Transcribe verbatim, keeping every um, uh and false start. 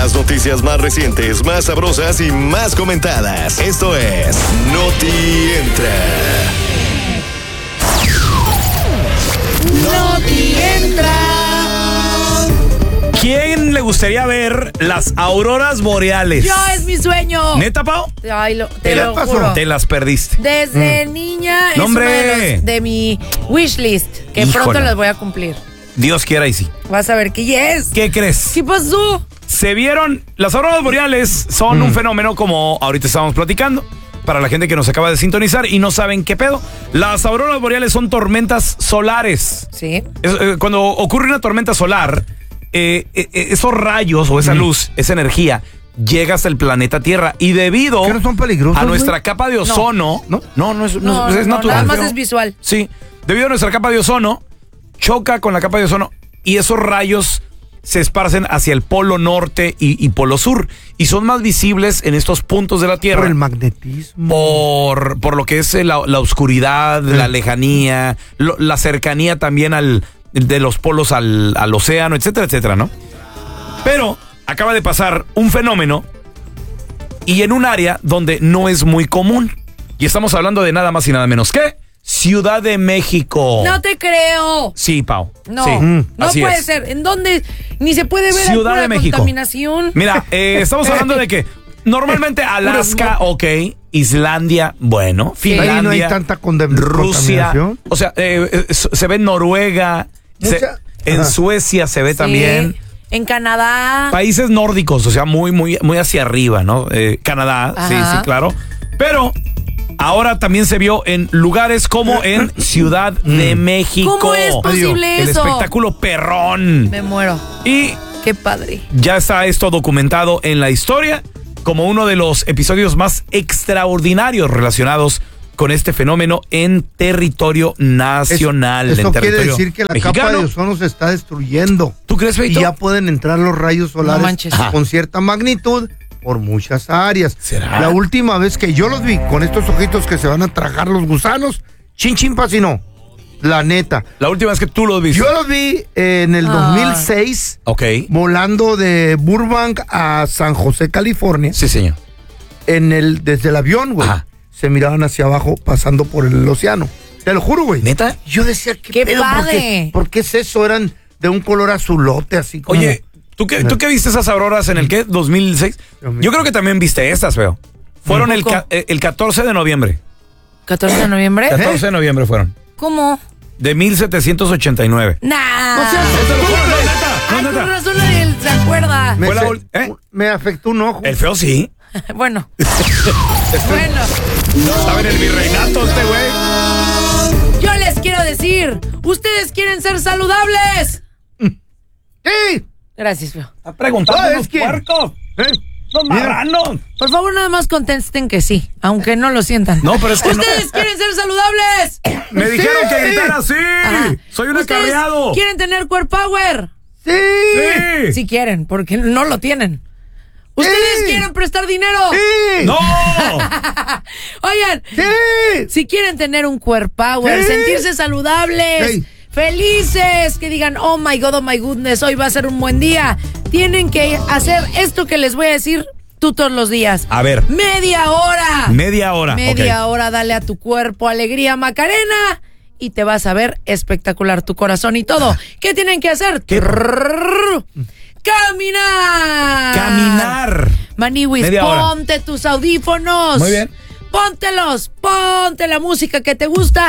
Las noticias más recientes, más sabrosas y más comentadas. Esto es Noti Entra. Noti Entra. ¿Quién le gustaría ver las auroras boreales? Yo, es mi sueño. ¿Neta, Pau? Ay, lo, te ¿Qué lo pasó? juro. Te las perdiste. Desde Mm. niña No, es uno de, hombre. los- de mi wish list, que Híjole. pronto las voy a cumplir. Dios quiera y sí. Vas a ver que yes. ¿Qué crees? ¿Qué pasó? Se vieron, las auroras boreales son un fenómeno como ahorita estábamos platicando, para la gente que nos acaba de sintonizar y no saben qué pedo. Las auroras boreales son tormentas solares. Sí. Es, eh, cuando ocurre una tormenta solar, eh, eh, esos rayos o esa luz, esa energía, llega hasta el planeta Tierra y debido ¿Qué no son peligrosos, a nuestra güey? capa de ozono, no, no, no, es, no, No, es no, natural. nada más pero- es visual. Sí, debido a nuestra capa de ozono, choca con la capa de ozono y esos rayos se esparcen hacia el polo norte y, y polo sur y son más visibles en estos puntos de la Tierra. Por el magnetismo. Por, por lo que es la, la oscuridad, la lejanía, lo- la cercanía también al, de los polos al, al océano, etcétera, etcétera, ¿no? Pero acaba de pasar un fenómeno y en un área donde no es muy común. Y estamos hablando de nada más y nada menos que Ciudad de México. No te creo. Sí, Pau. No, Sí, no así puede es. ser. ¿En dónde? Ni se puede ver Ciudad pura de México. contaminación. Mira, eh, estamos hablando de que normalmente Alaska, ok, Islandia, bueno, Finlandia, Ahí no hay tanta condem- Rusia, contaminación. o sea, eh, eh, se ve en Noruega, se- Mucha- en Ajá. Suecia se ve Sí. también. En Canadá. Países nórdicos, o sea, muy, muy, muy hacia arriba, ¿no? Eh, Canadá, sí, Ajá. sí, claro. Pero ahora también se vio en lugares como en Ciudad de México. ¿Cómo es posible El eso? espectáculo perrón. Me muero. Y Qué padre. ya está esto documentado en la historia como uno de los episodios más extraordinarios relacionados con este fenómeno en territorio nacional. Eso en quiere territorio decir que la mexicano. capa de ozono se está destruyendo. ¿Tú crees, Y Feito? ya pueden entrar los rayos solares manches. con cierta magnitud por muchas áreas. ¿Será? La última vez que yo los vi con estos ojitos que se van a tragar los gusanos, chin chin pasinó. La neta. La última vez que tú los viste. Yo los vi eh, en el Ah. dos mil seis Ok. volando de Burbank a San José, California. Sí, señor. En el, desde el avión, güey. Ajá. Se miraban hacia abajo pasando por el océano. Te lo juro, güey. ¿Neta? Yo decía, ¿qué, ¡Qué pedo? ¿Por qué, padre! por qué es eso? Eran de un color azulote, así como... Oye, ¿tú qué, ¿tú qué viste esas auroras en el qué? ¿dos mil seis? Yo creo que también viste estas, feo. Fueron el, ca- el catorce de noviembre. ¿catorce de noviembre? catorce de noviembre fueron. ¿Cómo? De mil setecientos ochenta y nueve. Nah. O sea, Te lo juro, no, neta, Ay, no, con neta. razón nadie se acuerda. me, fue la se- ul- ¿eh? me afectó un ojo. El feo sí. Bueno. Bueno. Estaba en el virreinato este güey. Yo les quiero decir, ¿ustedes quieren ser saludables? ¡Sí! Gracias, feo. Está preguntando Ah, los es que- puercos. ¿Eh? Los Mira. marranos. Por favor, nada más contesten que sí, aunque no lo sientan. No, pero es que no. ¿Ustedes quieren ser saludables? Me Sí. dijeron que gritara así. Ajá. Soy un ¿Ustedes acarreado. quieren tener core power? ¡Sí! Sí. Si quieren, porque no lo tienen. ¿Ustedes Sí. quieren prestar dinero? ¡Sí! No. Oigan, ¡Sí! si quieren tener un core power, Sí. sentirse saludables, Sí. felices, que digan, oh my God, oh my goodness, hoy va a ser un buen día, tienen que hacer esto que les voy a decir tú todos los días. A ver. Media hora. Media hora. Media ok. hora, dale a tu cuerpo alegría, Macarena, y te vas a ver espectacular, tu corazón y todo. ¿Qué tienen que hacer? ¿Qué? Trrrr, Caminar. Caminar. Maniwis, Media hora. ponte tus audífonos. Muy bien. Póntelos, ponte la música que te gusta